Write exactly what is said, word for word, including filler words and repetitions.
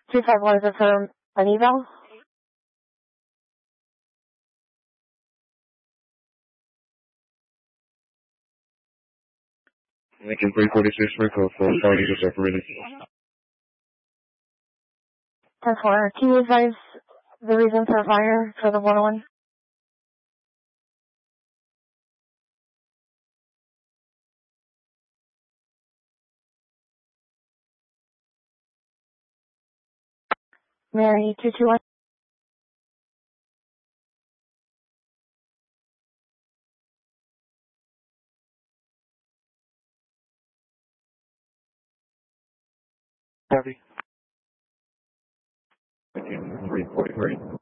two five one, is it for an eval? Lincoln three forty-six, Rico, for starting to separated. ten four, can you advise the reason for fire for the one oh one? Mary, two two one. Copy. Lincoln three forty-three.